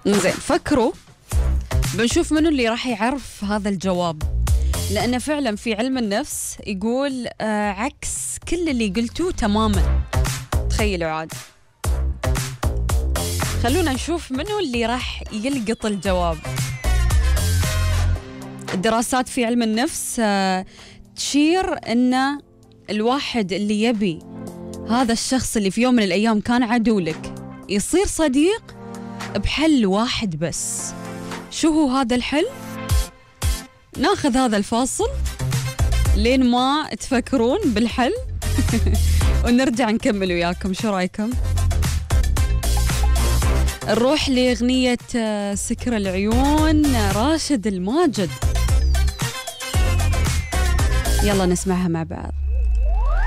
زين فكروا، بنشوف منو اللي راح يعرف هذا الجواب، لأنه فعلا في علم النفس يقول عكس كل اللي قلتوه تماما. تخيلوا عاد. خلونا نشوف منو اللي راح يلقط الجواب. الدراسات في علم النفس تشير أن الواحد اللي يبي هذا الشخص اللي في يوم من الأيام كان عدو لك يصير صديق بحل واحد بس. شو هو هذا الحل؟ ناخذ هذا الفاصل لين ما تفكرون بالحل ونرجع نكمل وياكم. شو رايكم؟ نروح لأغنية سكر العيون راشد الماجد، يلا نسمعها مع بعض.